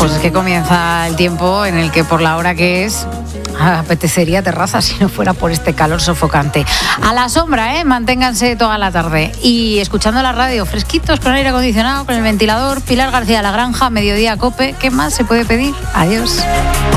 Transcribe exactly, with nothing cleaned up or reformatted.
pues es que comienza el tiempo en el que por la hora que es apetecería terraza si no fuera por este calor sofocante. A la sombra, ¿eh? Manténganse toda la tarde. Y escuchando la radio, fresquitos, con aire acondicionado, con el ventilador. Pilar García La Granja, Mediodía Cope. ¿Qué más se puede pedir? Adiós.